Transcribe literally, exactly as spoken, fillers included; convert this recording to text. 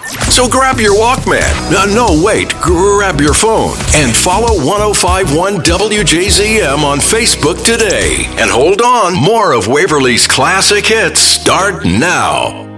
So grab your Walkman. Uh, no, wait, grab your phone and follow ten fifty-one W J Z M on Facebook today. And hold on, more of Waverly's classic hits start now.